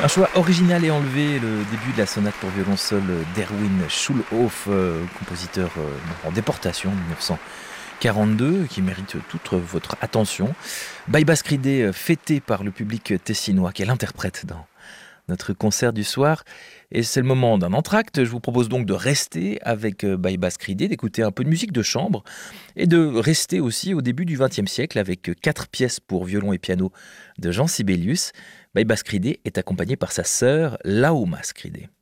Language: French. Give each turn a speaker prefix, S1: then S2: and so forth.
S1: Un choix original et enlevé, le début de la sonate pour violon seul d'Erwin Schulhoff, compositeur en déportation en 1942, qui mérite toute votre attention. By Bass Cridé, fêté par le public tessinois, qu'elle interprète dans notre concert du soir. Et c'est le moment d'un entracte. Je vous propose donc de rester avec By Bass Cridé, d'écouter un peu de musique de chambre et de rester aussi au début du XXe siècle avec 4 pièces pour violon et piano de Jean Sibelius. By Bass Cridé est accompagné par sa sœur Laoma Cridé.